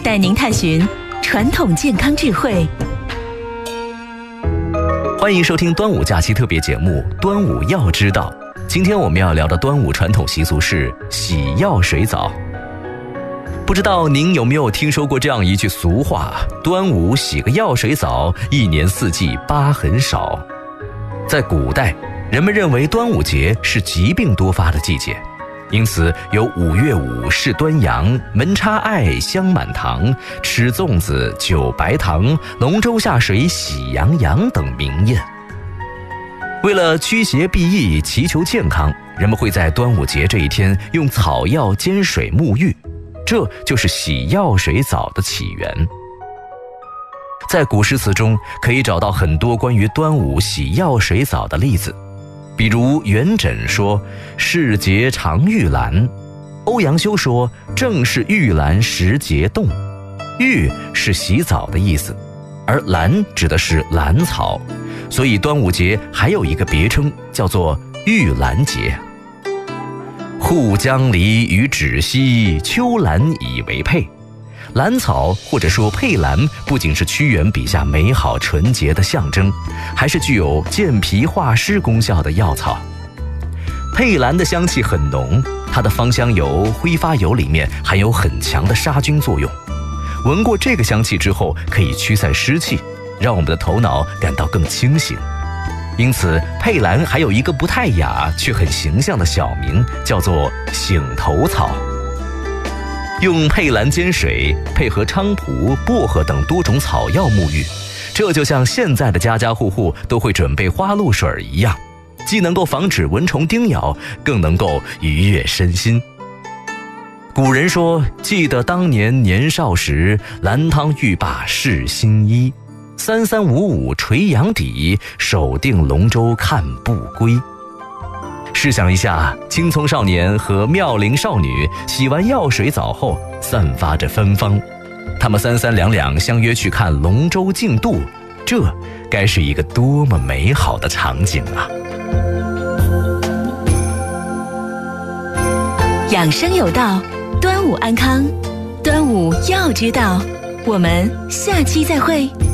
带您探寻传统健康智慧。 欢迎收听端午假期特别节目《端午要知道》。今天我们要聊的端午传统习俗是洗药水澡。不知道您有没有听说过这样一句俗话：端午洗个药水澡，一年四季疤痕少。在古代，人们认为端午节是疾病多发的季节，因此有5月5是端阳、门插艾、香满堂、吃粽子、酒白糖、龙舟下水喜洋洋等名谚。为了驱邪避疫、祈求健康，人们会在端午节这一天用草药煎水沐浴，这就是洗药水澡的起源。在古诗词中可以找到很多关于端午洗药水澡的例子，比如元稹说是节常浴兰，欧阳修说正是浴兰时节动。浴是洗澡的意思，而兰指的是兰草，所以端午节还有一个别称叫做浴兰节。护江离与芷溪，秋兰以为佩。兰草或者说佩兰不仅是屈原笔下美好纯洁的象征，还是具有健脾化湿功效的药草。佩兰的香气很浓，它的芳香油、挥发油里面含有很强的杀菌作用。闻过这个香气之后，可以驱散湿气，让我们的头脑感到更清醒。因此，佩兰还有一个不太雅却很形象的小名，叫做醒头草。用佩兰煎水，配合菖蒲、薄荷等多种草药沐浴，这就像现在的家家户户都会准备花露水一样，既能够防止蚊虫叮咬，更能够愉悦身心。古人说，记得当年年少时，兰汤浴罢试新衣，3355垂杨底，手定龙舟看不归。试想一下，青葱少年和妙龄少女洗完药水澡后，散发着芬芳，他们三三两两相约去看龙舟竞渡，这该是一个多么美好的场景啊！ 养生有道，端午安康，端午要知道。我们下期再会。